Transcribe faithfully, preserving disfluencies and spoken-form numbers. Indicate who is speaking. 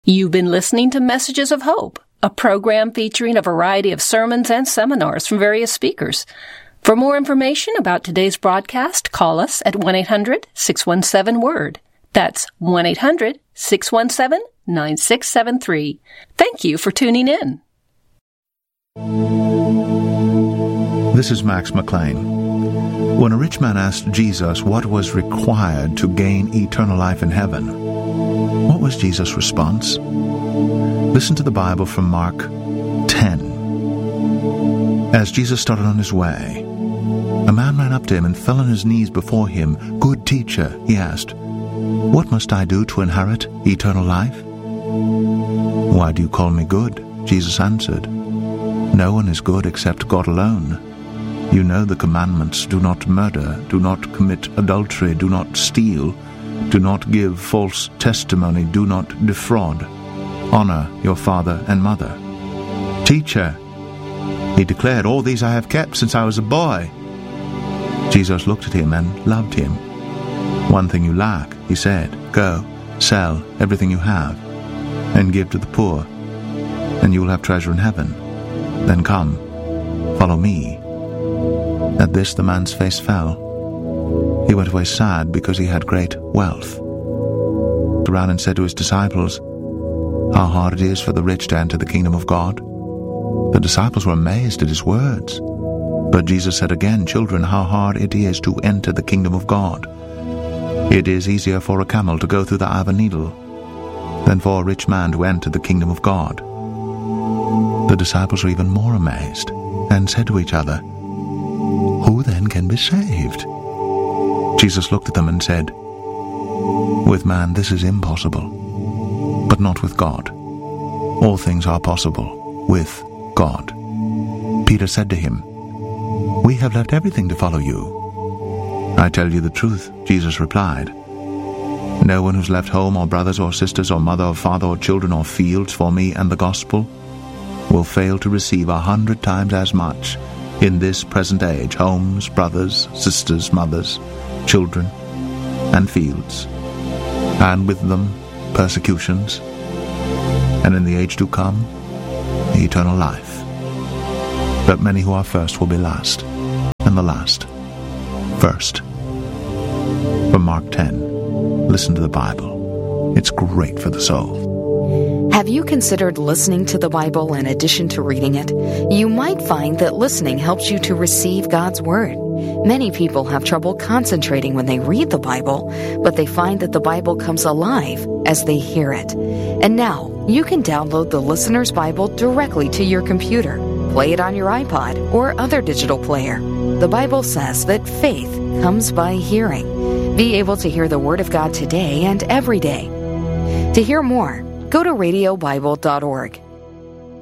Speaker 1: You've been listening to Messages of Hope, a program featuring a variety of sermons and seminars from various speakers. For more information about today's broadcast, call us at one eight hundred six one seven word. That's one eight hundred six one seven nine six seven three. Thank you for tuning in.
Speaker 2: This is Max McLean. When a rich man asked Jesus what was required to gain eternal life in heaven, what was Jesus' response? Listen to the Bible from Mark ten. As Jesus started on his way, a man ran up to him and fell on his knees before him. "Good teacher," he asked, "what must I do to inherit eternal life?" "Why do you call me good?" Jesus answered. "No one is good except God alone. You know the commandments: do not murder, do not commit adultery, do not steal, do not give false testimony, do not defraud. Honor your father and mother." "Teacher," he declared, "all these I have kept since I was a boy." Jesus looked at him and loved him. "One thing you lack," he said. "Go, sell everything you have, and give to the poor, and you will have treasure in heaven. Then come, follow me." At this the man's face fell. He went away sad because he had great wealth. He ran and said to his disciples, "How hard it is for the rich to enter the kingdom of God." The disciples were amazed at his words. But Jesus said again, "Children, how hard it is to enter the kingdom of God. It is easier for a camel to go through the eye of a needle than for a rich man to enter the kingdom of God." The disciples were even more amazed and said to each other, "Who then can be saved?" Jesus looked at them and said, "With man this is impossible, but not with God. All things are possible with God." Peter said to him, "We have left everything to follow you." "I tell you the truth," Jesus replied. "No one who's left home or brothers or sisters or mother or father or children or fields for me and the gospel will fail to receive a hundred times as much in this present age, homes, brothers, sisters, mothers, children, and fields, and with them persecutions, and in the age to come, eternal life. But many who are first will be last, and the last first." From Mark ten, listen to the Bible. It's great for the soul.
Speaker 3: Have you considered listening to the Bible in addition to reading it? You might find that listening helps you to receive God's Word. Many people have trouble concentrating when they read the Bible, but they find that the Bible comes alive as they hear it. And now, you can download the Listener's Bible directly to your computer. Play it on your iPod or other digital player. The Bible says that faith comes by hearing. Be able to hear the Word of God today and every day. To hear more, go to radio bible dot org.